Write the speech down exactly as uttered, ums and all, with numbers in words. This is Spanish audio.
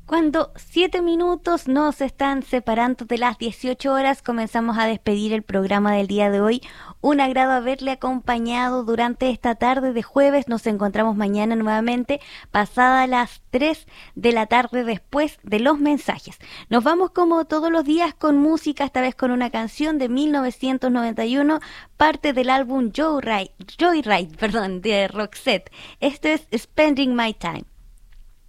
Cuando siete minutos nos están separando de las dieciocho horas, comenzamos a despedir el programa del día de hoy. Un agrado haberle acompañado durante esta tarde de jueves. Nos encontramos mañana nuevamente, pasada las tres de la tarde, después de los mensajes. Nos vamos como todos los días con música, esta vez con una canción de mil novecientos noventa y uno, parte del álbum Joyride, Joyride, perdón, de Roxette. Esto es Spending My Time.